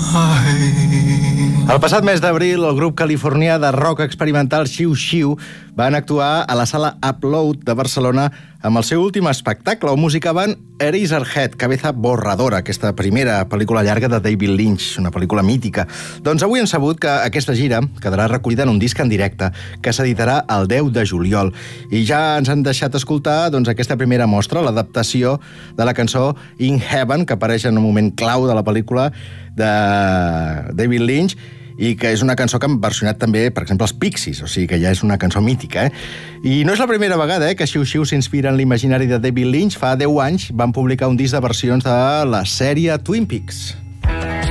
El passat mes d'abril, el grup californià de rock experimental Xiu Xiu van actuar a la sala Upload de Barcelona amb el seu últim espectacle, on musicaven Eraserhead, Cabeza Borradora, aquesta primera pel·lícula llarga de David Lynch, una pel·lícula mítica. Doncs avui hem sabut que aquesta gira quedarà recollida en un disc en directe que s'editarà el 10 de juliol. I ja ens han deixat escoltar aquesta primera mostra, l'adaptació de la cançó In Heaven, que apareix en un moment clau de la pel·lícula de David Lynch, i que és una cançó que han versionat també, per exemple, els Pixies, o sigui que ja és una cançó mítica, I no és la primera vegada que Xiu Xiu s'inspira en l'imaginari de David Lynch. Fa 10 anys van publicar un disc de versions de la sèrie Twin Peaks.